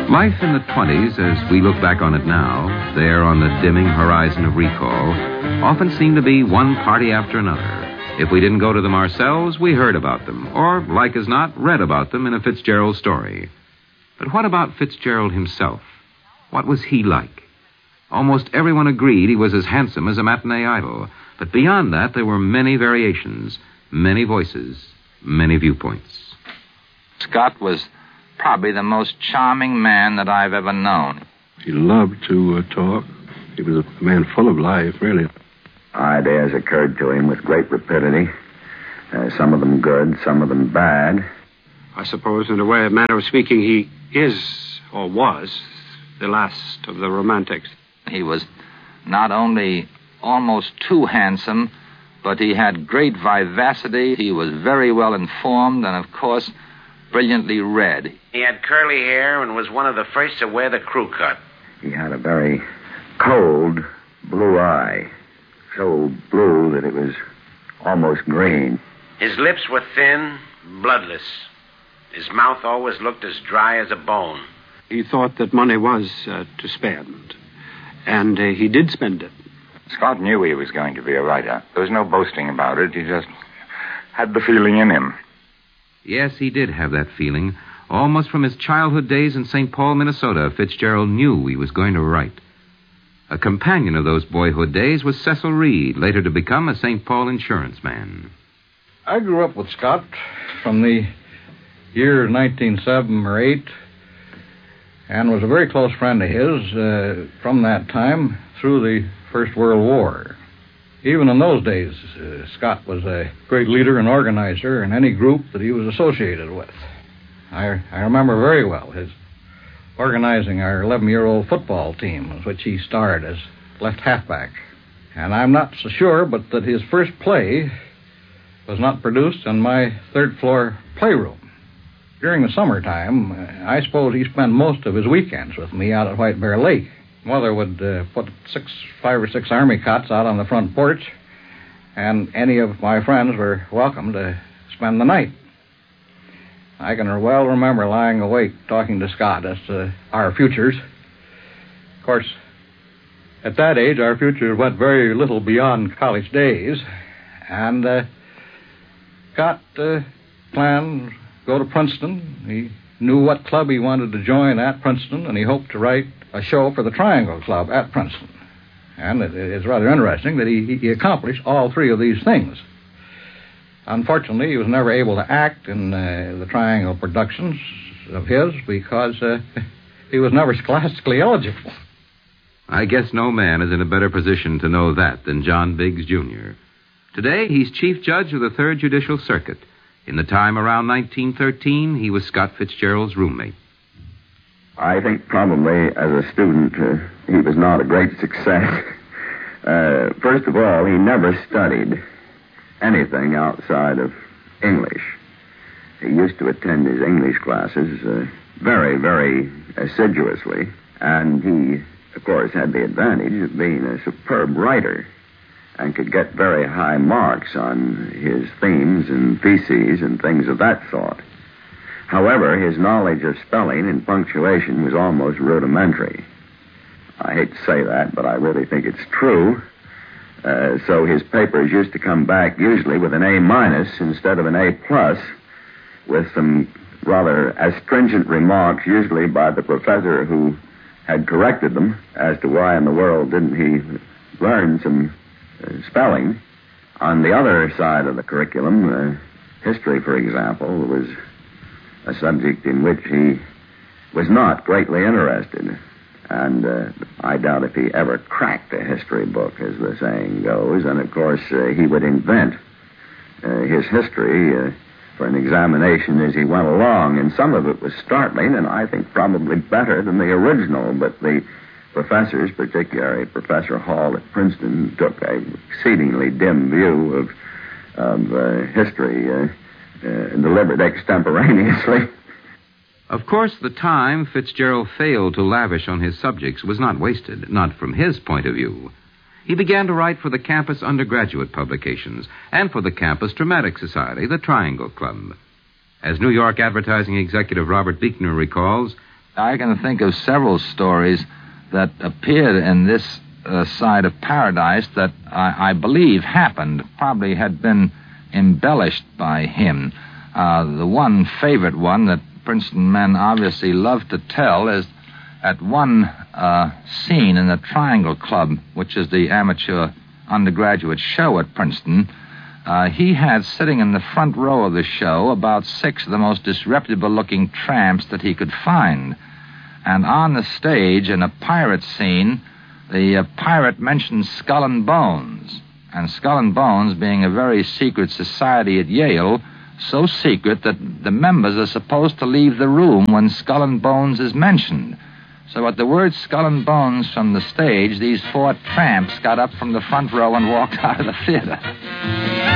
Life in the 20s, as we look back on it now, there on the dimming horizon of recall, often seemed to be one party after another. If we didn't go to them ourselves, we heard about them, or, like as not, read about them in a Fitzgerald story. But what about Fitzgerald himself? What was he like? Almost everyone agreed he was as handsome as a matinee idol. But beyond that, there were many variations, many voices, many viewpoints. Scott was probably the most charming man that I've ever known. He loved to talk. He was a man full of life, really. Ideas occurred to him with great rapidity. Some of them good, some of them bad. I suppose, in a manner of speaking, he is, or was, the last of the romantics. He was not only almost too handsome, but he had great vivacity. He was very well informed and, of course, brilliantly read. He had curly hair and was one of the first to wear the crew cut. He had a very cold blue eye, so blue that it was almost green. His lips were thin, bloodless. His mouth always looked as dry as a bone. He thought that money was to spend, and he did spend it. Scott knew he was going to be a writer. There was no boasting about it. He just had the feeling in him. Yes, he did have that feeling. Almost from his childhood days in St. Paul, Minnesota, Fitzgerald knew he was going to write. A companion of those boyhood days was Cecil Reed, later to become a St. Paul insurance man. I grew up with Scott from the year 1907 or 8, and was a very close friend of his from that time through the First World War. Even in those days, Scott was a great leader and organizer in any group that he was associated with. I remember very well his organizing our 11-year-old football team, which he starred as left halfback. And I'm not so sure, but that his first play was not produced in my third-floor playroom. During the summertime, I suppose he spent most of his weekends with me out at White Bear Lake. Mother would put 5 or 6 army cots out on the front porch, and any of my friends were welcome to spend the night. I can well remember lying awake talking to Scott as to our futures. Of course, at that age, our futures went very little beyond college days, and Scott planned to go to Princeton. He knew what club he wanted to join at Princeton, and he hoped to write a show for the Triangle Club at Princeton. And it's rather interesting that he accomplished all 3 of these things. Unfortunately, he was never able to act in the Triangle productions of his because he was never scholastically eligible. I guess no man is in a better position to know that than John Biggs, Jr. Today, he's Chief Judge of the 3rd Judicial Circuit. In the time around 1913, he was Scott Fitzgerald's roommate. I think probably as a student, he was not a great success. First of all, he never studied anything outside of English. He used to attend his English classes very, very assiduously, and he, of course, had the advantage of being a superb writer and could get very high marks on his themes and theses and things of that sort. However, his knowledge of spelling and punctuation was almost rudimentary. I hate to say that, but I really think it's true. So his papers used to come back usually with an A- instead of an A+, with some rather astringent remarks, usually by the professor who had corrected them as to why in the world didn't he learn some spelling. On the other side of the curriculum, history, for example, was a subject in which he was not greatly interested. And I doubt if he ever cracked a history book, as the saying goes. And, of course, he would invent his history for an examination as he went along. And some of it was startling, and I think probably better than the original. But the professors, particularly Professor Hall at Princeton, took an exceedingly dim view of history, delivered extemporaneously. Of course, the time Fitzgerald failed to lavish on his subjects was not wasted, not from his point of view. He began to write for the campus undergraduate publications and for the campus dramatic society, the Triangle Club. As New York advertising executive Robert Buechner recalls, I can think of several stories that appeared in this side of Paradise that I believe happened, probably had been embellished by him. The one favorite one that Princeton men obviously love to tell is at one scene in the Triangle Club, which is the amateur undergraduate show at Princeton. He had sitting in the front row of the show about 6 of the most disreputable-looking tramps that he could find. And on the stage, in a pirate scene, the pirate mentioned Skull and Bones. And Skull and Bones being a very secret society at Yale, so secret that the members are supposed to leave the room when Skull and Bones is mentioned. So at the word Skull and Bones from the stage, these 4 tramps got up from the front row and walked out of the theater.